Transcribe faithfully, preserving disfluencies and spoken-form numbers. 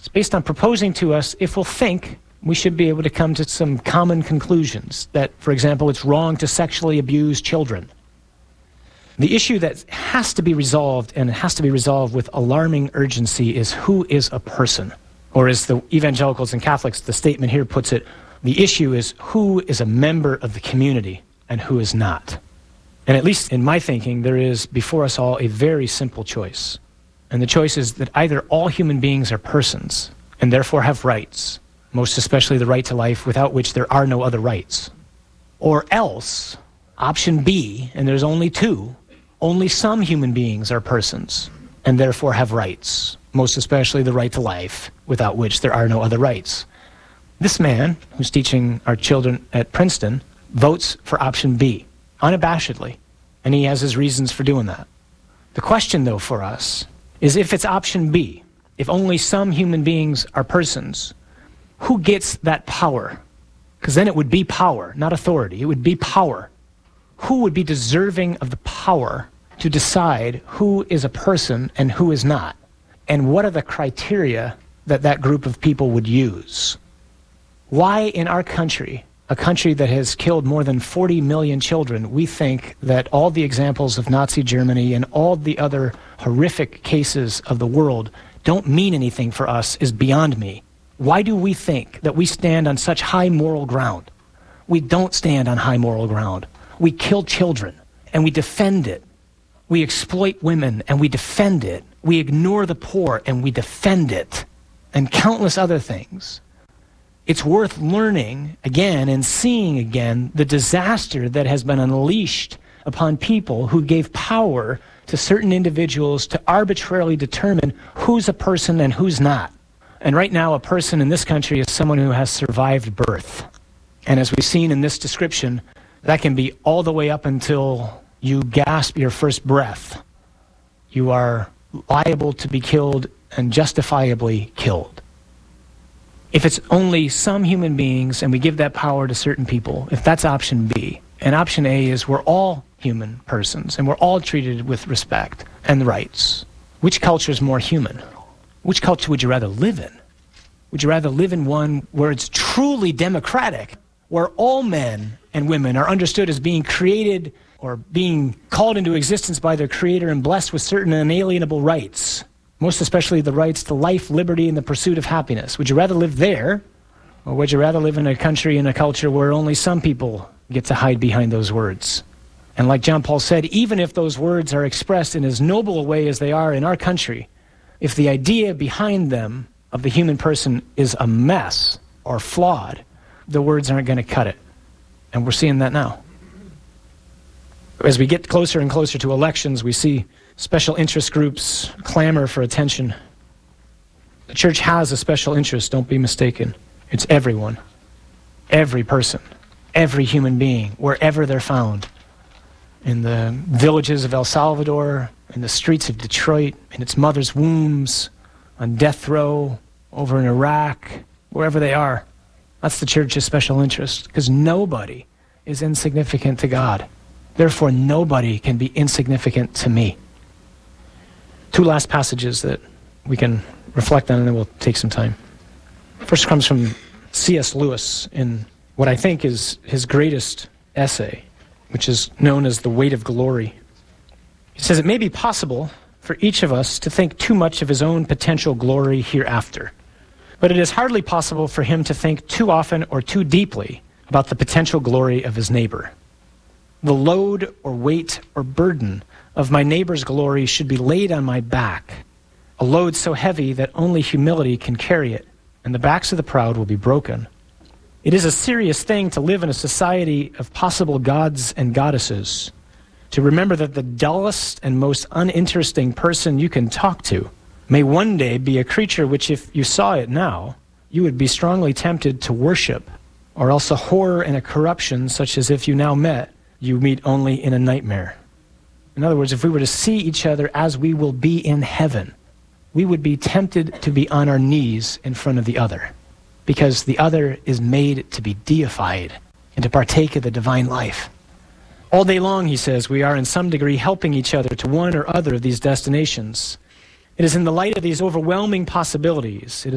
based on proposing to us if we'll think, we should be able to come to some common conclusions that, for example, it's wrong to sexually abuse children. The issue that has to be resolved, and it has to be resolved with alarming urgency, is who is a person? Or as the evangelicals and Catholics, the statement here puts it, the issue is who is a member of the community and who is not. And at least in my thinking, there is before us all a very simple choice. And the choice is that either all human beings are persons and therefore have rights, most especially the right to life, without which there are no other rights. Or else, option B, and there's only two, only some human beings are persons and therefore have rights, most especially the right to life, without which there are no other rights. This man, who's teaching our children at Princeton, votes for option B, unabashedly, and he has his reasons for doing that. The question, though, for us is if it's option B, if only some human beings are persons, who gets that power? Because then it would be power, not authority. It would be power. Who would be deserving of the power to decide who is a person and who is not? And what are the criteria that that group of people would use? Why in our country, a country that has killed more than forty million children, we think that all the examples of Nazi Germany and all the other horrific cases of the world don't mean anything for us is beyond me. Why do we think that we stand on such high moral ground? We don't stand on high moral ground. We kill children, and we defend it. We exploit women, and we defend it. We ignore the poor, and we defend it, and countless other things. It's worth learning again and seeing again the disaster that has been unleashed upon people who gave power to certain individuals to arbitrarily determine who's a person and who's not. And right now, a person in this country is someone who has survived birth. And as we've seen in this description, that can be all the way up until you gasp your first breath. You are liable to be killed and justifiably killed. If it's only some human beings and we give that power to certain people, if that's option B, and option A is we're all human persons and we're all treated with respect and rights, which culture is more human? Which culture would you rather live in? Would you rather live in one where it's truly democratic, where all men and women are understood as being created or being called into existence by their Creator and blessed with certain inalienable rights, most especially the rights to life, liberty, and the pursuit of happiness? Would you rather live there, or would you rather live in a country and a culture where only some people get to hide behind those words? And like John Paul said, even if those words are expressed in as noble a way as they are in our country, if the idea behind them of the human person is a mess or flawed, the words aren't going to cut it. And we're seeing that now. As we get closer and closer to elections, we see special interest groups clamor for attention. The church has a special interest, don't be mistaken. It's everyone, every person, every human being, wherever they're found. In the villages of El Salvador, in the streets of Detroit, in its mother's wombs, on death row, over in Iraq, wherever they are. That's the church's special interest, because nobody is insignificant to God. Therefore, nobody can be insignificant to me. Two last passages that we can reflect on, and then we'll take some time. First comes from C S Lewis in what I think is his greatest essay, which is known as The Weight of Glory. He says, it may be possible for each of us to think too much of his own potential glory hereafter, but it is hardly possible for him to think too often or too deeply about the potential glory of his neighbor. The load or weight or burden of my neighbor's glory should be laid on my back, a load so heavy that only humility can carry it, and the backs of the proud will be broken. It is a serious thing to live in a society of possible gods and goddesses, to remember that the dullest and most uninteresting person you can talk to may one day be a creature which, if you saw it now, you would be strongly tempted to worship, or else a horror and a corruption such as if you now met, you meet only in a nightmare. In other words, if we were to see each other as we will be in heaven, we would be tempted to be on our knees in front of the other, because the other is made to be deified and to partake of the divine life. All day long, he says, we are in some degree helping each other to one or other of these destinations. It is in the light of these overwhelming possibilities, it is